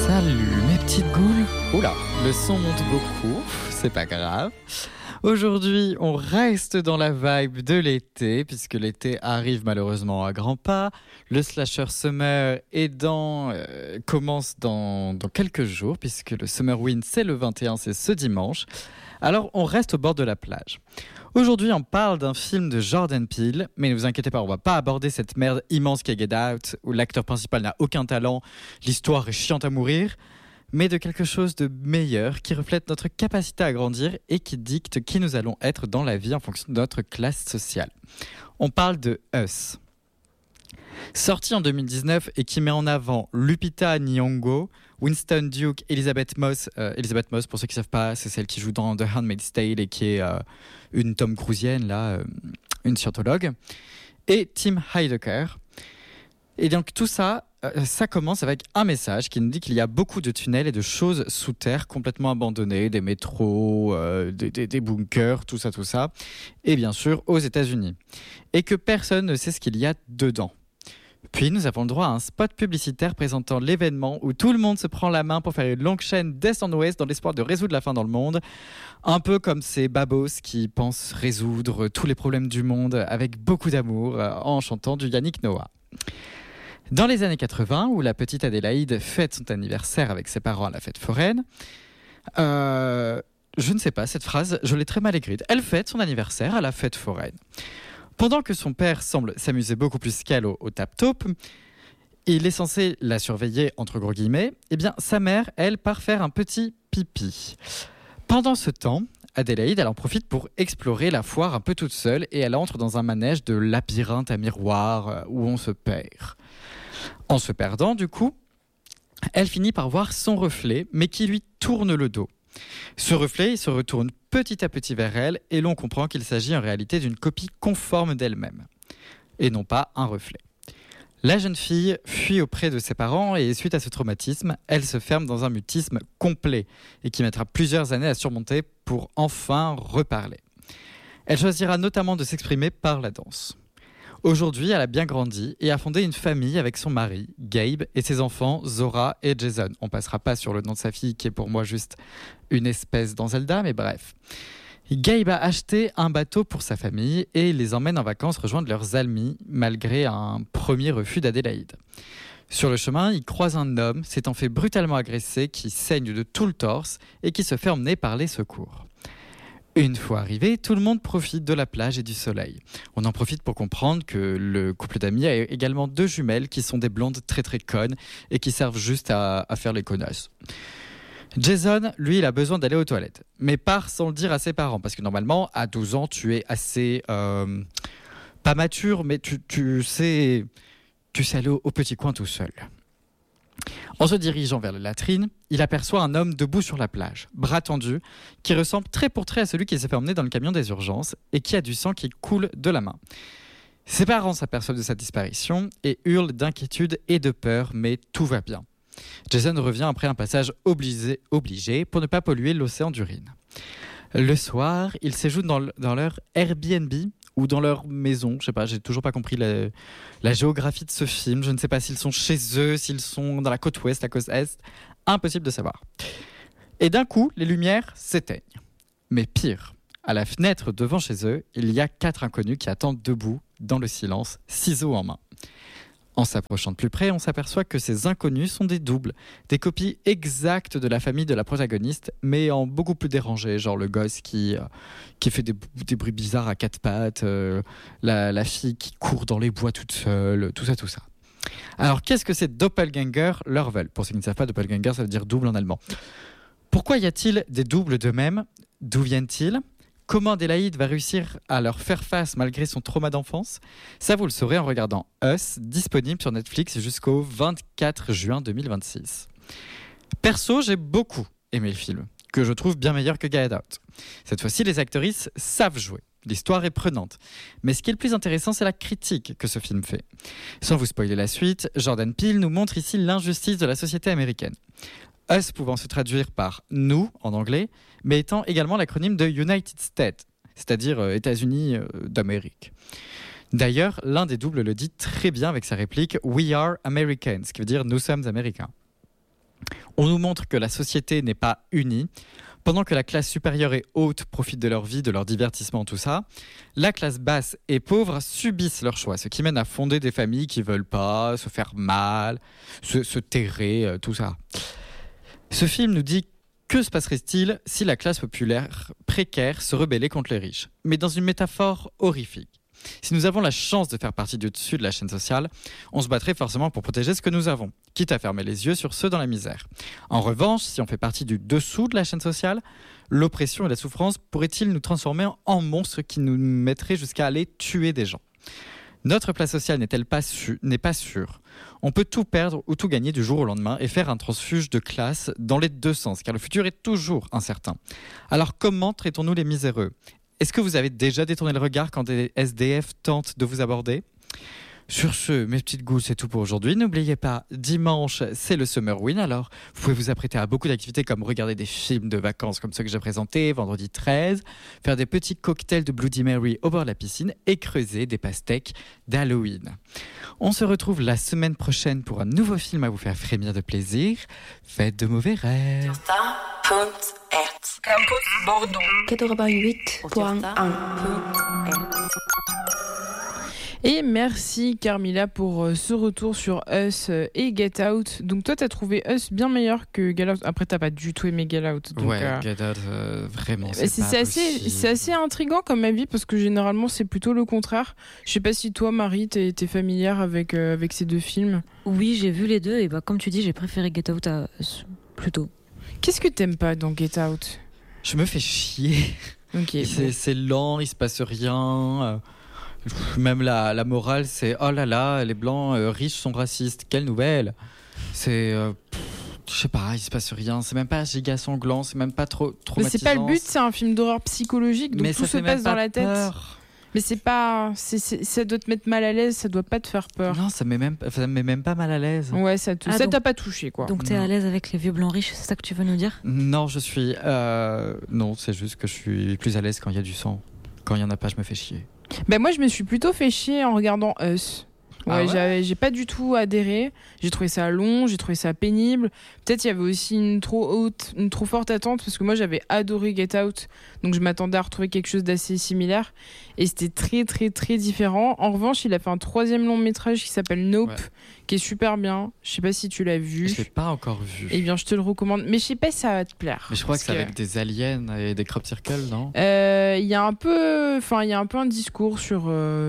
Salut mes petites goules. Oula, le son monte beaucoup, c'est pas grave. Aujourd'hui, on reste dans la vibe de l'été, puisque l'été arrive malheureusement à grands pas. Le slasher summer commence dans quelques jours, puisque le Summer Wind, c'est le 21, c'est ce dimanche. Alors, on reste au bord de la plage. Aujourd'hui, on parle d'un film de Jordan Peele, mais ne vous inquiétez pas, on va pas aborder cette merde immense qu'est Get Out, où l'acteur principal n'a aucun talent, l'histoire est chiante à mourir, mais de quelque chose de meilleur, qui reflète notre capacité à grandir et qui dicte qui nous allons être dans la vie en fonction de notre classe sociale. On parle de Us. Sorti en 2019 et qui met en avant Lupita Nyong'o, Winston Duke, Elizabeth Moss, pour ceux qui ne savent pas, c'est celle qui joue dans The Handmaid's Tale et qui est une Tom Cruisienne, une scientologue, et Tim Heidecker. Et donc tout ça, ça commence avec un message qui nous dit qu'il y a beaucoup de tunnels et de choses sous terre complètement abandonnées, des métros, des bunkers, tout ça, et bien sûr aux États-Unis. Et que personne ne sait ce qu'il y a dedans. Puis nous avons le droit à un spot publicitaire présentant l'événement où tout le monde se prend la main pour faire une longue chaîne d'est en ouest dans l'espoir de résoudre la faim dans le monde. Un peu comme ces babos qui pensent résoudre tous les problèmes du monde avec beaucoup d'amour en chantant du Yannick Noah. Dans les années 80, où la petite Adélaïde fête son anniversaire avec ses parents à la fête foraine, je ne sais pas, cette phrase, je l'ai très mal écrite. Elle fête son anniversaire à la fête foraine. Pendant que son père semble s'amuser beaucoup plus qu'elle au tap-top, il est censé la surveiller, entre gros guillemets, eh bien, sa mère, elle, part faire un petit pipi. Pendant ce temps, Adélaïde, elle en profite pour explorer la foire un peu toute seule et elle entre dans un manège de labyrinthe à miroir où on se perd. En se perdant, du coup, elle finit par voir son reflet, mais qui lui tourne le dos. Ce reflet, il se retourne petit à petit vers elle et l'on comprend qu'il s'agit en réalité d'une copie conforme d'elle-même, et non pas un reflet. La jeune fille fuit auprès de ses parents et suite à ce traumatisme, elle se ferme dans un mutisme complet et qui mettra plusieurs années à surmonter pour enfin reparler. Elle choisira notamment de s'exprimer par la danse. Aujourd'hui, elle a bien grandi et a fondé une famille avec son mari, Gabe, et ses enfants, Zora et Jason. On passera pas sur le nom de sa fille qui est pour moi juste une espèce dans Zelda, mais bref. Gabe a acheté un bateau pour sa famille et les emmène en vacances rejoindre leurs amis malgré un premier refus d'Adélaïde. Sur le chemin, il croise un homme s'étant fait brutalement agresser qui saigne de tout le torse et qui se fait emmener par les secours. Une fois arrivé, tout le monde profite de la plage et du soleil. On en profite pour comprendre que le couple d'amis a également 2 jumelles qui sont des blondes très très connes et qui servent juste à faire les connasses. Jason, lui, il a besoin d'aller aux toilettes, mais part sans le dire à ses parents, parce que normalement, à 12 ans, tu es assez... pas mature, mais tu sais aller au petit coin tout seul. En se dirigeant vers la latrine, il aperçoit un homme debout sur la plage, bras tendus, qui ressemble trait pour trait à celui qui s'est fait emmener dans le camion des urgences et qui a du sang qui coule de la main. Ses parents s'aperçoivent de sa disparition et hurlent d'inquiétude et de peur, mais tout va bien. Jason revient après un passage obligé pour ne pas polluer l'océan d'urine. Le soir, ils séjournent dans leur Airbnb ou dans leur maison. Je sais pas, j'ai toujours pas compris la géographie de ce film. Je ne sais pas s'ils sont chez eux, s'ils sont dans la côte ouest, la côte est. Impossible de savoir. Et d'un coup, les lumières s'éteignent. Mais pire, à la fenêtre devant chez eux, il y a 4 inconnus qui attendent debout, dans le silence, ciseaux en main. En s'approchant de plus près, on s'aperçoit que ces inconnus sont des doubles, des copies exactes de la famille de la protagoniste, mais en beaucoup plus dérangé, genre le gosse qui fait des bruits bizarres à 4 pattes, la fille qui court dans les bois toute seule, tout ça. Alors qu'est-ce que ces doppelgangers leur veulent ? Pour ceux qui ne savent pas, doppelganger, ça veut dire double en allemand. Pourquoi y a-t-il des doubles d'eux-mêmes ? D'où viennent-ils ? Comment Adélaïde va réussir à leur faire face malgré son trauma d'enfance ? Ça, vous le saurez en regardant Us, disponible sur Netflix jusqu'au 24 juin 2026. Perso, j'ai beaucoup aimé le film, que je trouve bien meilleur que Get Out. Cette fois-ci, les actrices savent jouer. L'histoire est prenante. Mais ce qui est le plus intéressant, c'est la critique que ce film fait. Sans vous spoiler la suite, Jordan Peele nous montre ici l'injustice de la société américaine. Us pouvant se traduire par « nous » en anglais, mais étant également l'acronyme de United States, c'est-à-dire États-Unis d'Amérique. D'ailleurs, l'un des doubles le dit très bien avec sa réplique « We are Americans », ce qui veut dire « nous sommes américains ». On nous montre que la société n'est pas unie. Pendant que la classe supérieure et haute profitent de leur vie, de leur divertissement, tout ça, la classe basse et pauvre subissent leurs choix, ce qui mène à fonder des familles qui ne veulent pas se faire mal, se terrer, tout ça. Ce film nous dit que se passerait-il si la classe populaire précaire se rebellait contre les riches, mais dans une métaphore horrifique. Si nous avons la chance de faire partie du dessus de la chaîne sociale, on se battrait forcément pour protéger ce que nous avons, quitte à fermer les yeux sur ceux dans la misère. En revanche, si on fait partie du dessous de la chaîne sociale, l'oppression et la souffrance pourraient-ils nous transformer en monstres qui nous mettraient jusqu'à aller tuer des gens ? Notre place sociale n'est pas sûre. On peut tout perdre ou tout gagner du jour au lendemain et faire un transfuge de classe dans les deux sens, car le futur est toujours incertain. Alors comment traitons-nous les miséreux ? Est-ce que vous avez déjà détourné le regard quand des SDF tentent de vous aborder ? Sur ce, mes petites goules, c'est tout pour aujourd'hui. N'oubliez pas, dimanche, c'est le Summerwin. Alors, vous pouvez vous apprêter à beaucoup d'activités comme regarder des films de vacances comme ceux que j'ai présentés, vendredi 13, faire des petits cocktails de Bloody Mary au bord de la piscine et creuser des pastèques d'Halloween. On se retrouve la semaine prochaine pour un nouveau film à vous faire frémir de plaisir. Faites de mauvais rêves. Campus Bordeaux 88.1. Et merci Carmilla pour ce retour sur Us et Get Out. Donc toi t'as trouvé Us bien meilleur que Get Out. Après t'as pas du tout aimé Get Out. Donc, Get Out vraiment c'est assez intriguant comme avis parce que généralement c'est plutôt le contraire. Je sais pas si toi Marie t'es familière avec ces deux films. Oui, j'ai vu les deux et comme tu dis j'ai préféré Get Out à Us plutôt. Qu'est-ce que t'aimes pas dans Get Out ? Je me fais chier. Okay, c'est lent, il se passe rien. Même la morale, c'est oh là là, les blancs riches sont racistes. Quelle nouvelle. C'est je sais pas, il se passe rien. C'est même pas giga sanglant, c'est même pas trop traumatisant. Mais c'est pas le but, c'est un film d'horreur psychologique, donc mais tout se passe dans la tête. Peur. Mais c'est pas, ça doit te mettre mal à l'aise, ça doit pas te faire peur. Non, ça me met même pas mal à l'aise. Ouais, ça t'a pas touché quoi. Donc t'es à l'aise avec les vieux blancs riches, c'est ça que tu veux nous dire ? Non, je suis non, c'est juste que je suis plus à l'aise quand il y a du sang. Quand il y en a pas, je me fais chier. Ben moi, je me suis plutôt fait chier en regardant Us. Ouais, j'ai pas du tout adhéré. J'ai trouvé ça long, j'ai trouvé ça pénible. Peut-être il y avait aussi une trop forte attente parce que moi j'avais adoré Get Out, donc je m'attendais à retrouver quelque chose d'assez similaire et c'était très très très différent. En revanche, il a fait un 3e long métrage qui s'appelle Nope, qui est super bien. Je sais pas si tu l'as vu. Je l'ai pas encore vu. Eh bien, je te le recommande, mais je sais pas si ça va te plaire. Mais je crois que c'est avec des aliens et des crop circles, non ? Il y a un peu un discours sur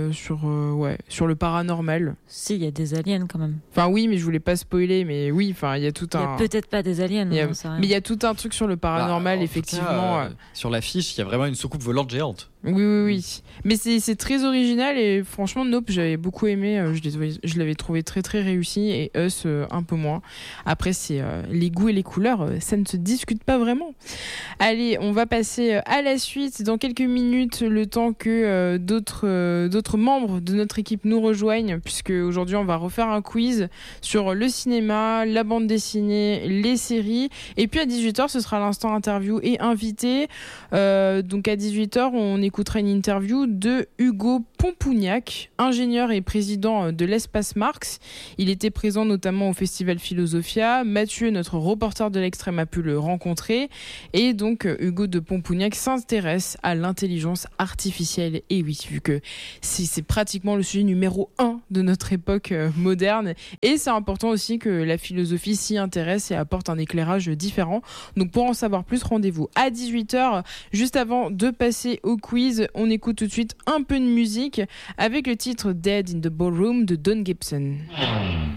le paranormal. Si, il y a des aliens quand même. Enfin oui, mais je voulais pas spoiler, mais oui, enfin il y a tout un. Il y a peut-être pas des aliens. Mais il y a tout un truc sur le paranormal, effectivement. Sur l'affiche, il y a vraiment une soucoupe volante géante. Oui. Mais c'est très original et franchement, Nope, j'avais beaucoup aimé. Je l'avais trouvé très très réussi et Us un peu moins. Après, c'est les goûts et les couleurs, ça ne se discute pas vraiment. Allez, on va passer à la suite dans quelques minutes, le temps que d'autres membres de notre équipe nous rejoignent, puisque aujourd'hui on va refaire un quiz sur le cinéma, la bande dessinée, les séries. Et puis à 18h, ce sera l'instant interview et invité. Donc à 18h, on écoutera une interview de Hugo Pompougnac, ingénieur et président de l'Espace Marx. Il était présent notamment au Festival Philosophia. Mathieu, notre reporter de l'Extrême, a pu le rencontrer. Et donc, Hugo de Pompougnac s'intéresse à l'intelligence artificielle. Et oui, vu que c'est pratiquement le sujet numéro 1 de notre époque moderne. Et c'est important aussi que la philosophie s'y intéresse et apporte un éclairage différent. Donc, pour en savoir plus, rendez-vous à 18h. Juste avant de passer au quiz, on écoute tout de suite un peu de musique avec le titre Dead in the Ballroom de Don Gibson.